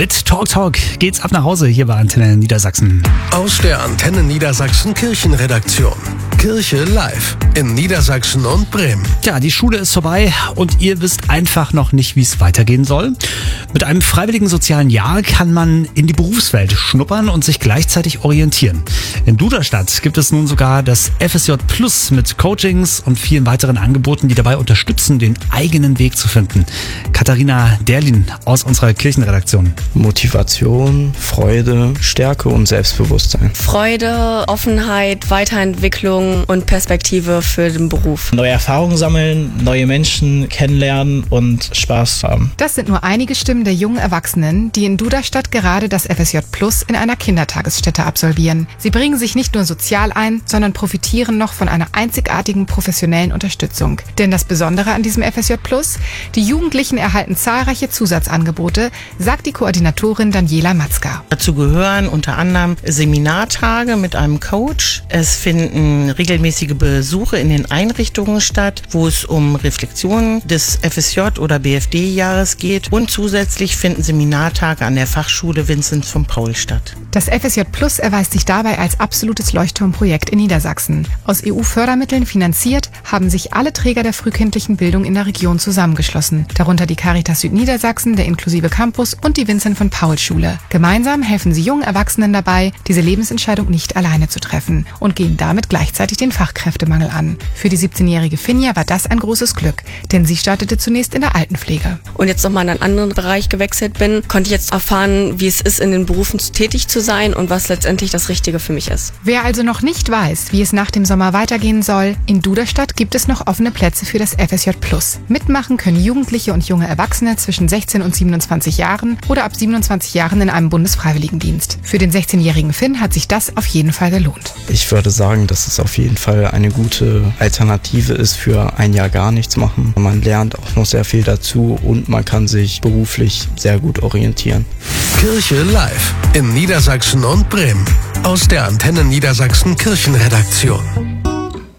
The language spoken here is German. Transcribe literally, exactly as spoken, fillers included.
Mit Talk Talk geht's ab nach Hause hier bei Antenne Niedersachsen. Aus der Antenne Niedersachsen Kirchenredaktion. Kirche live in Niedersachsen und Bremen. Ja, die Schule ist vorbei und ihr wisst einfach noch nicht, wie es weitergehen soll. Mit einem freiwilligen sozialen Jahr kann man in die Berufswelt schnuppern und sich gleichzeitig orientieren. In Duderstadt gibt es nun sogar das F S J Plus mit Coachings und vielen weiteren Angeboten, die dabei unterstützen, den eigenen Weg zu finden. Katharina Derlin aus unserer Kirchenredaktion. Motivation, Freude, Stärke und Selbstbewusstsein. Freude, Offenheit, Weiterentwicklung und Perspektive für den Beruf. Neue Erfahrungen sammeln, neue Menschen kennenlernen und Spaß haben. Das sind nur einige Stimmen der jungen Erwachsenen, die in Duderstadt gerade das F S J Plus in einer Kindertagesstätte absolvieren. Sie bringen sich nicht nur sozial ein, sondern profitieren noch von einer einzigartigen professionellen Unterstützung. Denn das Besondere an diesem F S J Plus, die Jugendlichen erhalten zahlreiche Zusatzangebote, sagt die Koordinatorin Daniela Matzka. Dazu gehören unter anderem Seminartage mit einem Coach. Es finden regelmäßige Besuche in den Einrichtungen statt, wo es um Reflexionen des F S J oder B F D-Jahres geht. Und zusätzlich finden Seminartage an der Fachschule Vinzenz von Paul statt. Das F S J Plus erweist sich dabei als absolutes Leuchtturmprojekt in Niedersachsen. Aus E U-Fördermitteln finanziert, haben sich alle Träger der frühkindlichen Bildung in der Region zusammengeschlossen. Darunter die Caritas Südniedersachsen, der Inklusive Campus und die Vinzenz von Paul Schule. Gemeinsam helfen sie jungen Erwachsenen dabei, diese Lebensentscheidung nicht alleine zu treffen und gehen damit gleichzeitig den Fachkräftemangel an. Für die siebzehnjährige Finja war das ein großes Glück, denn sie startete zunächst in der Altenpflege. Und jetzt nochmal in einen anderen Bereich gewechselt bin, konnte ich jetzt erfahren, wie es ist, in den Berufen tätig zu sein und was letztendlich das Richtige für mich ist. Wer also noch nicht weiß, wie es nach dem Sommer weitergehen soll, in Duderstadt gibt es noch offene Plätze für das F S J Plus. Mitmachen können Jugendliche und junge Erwachsene zwischen sechzehn und siebenundzwanzig Jahren oder ab siebenundzwanzig Jahren in einem Bundesfreiwilligendienst. Für den sechzehnjährigen Finn hat sich das auf jeden Fall gelohnt. Ich würde sagen, dass es auf jeden Fall eine gute Alternative ist für ein Jahr gar nichts machen. Man lernt auch noch sehr viel dazu und man kann sich beruflich sehr gut orientieren. Kirche live in Niedersachsen und Bremen. Aus der Antenne Niedersachsen Kirchenredaktion.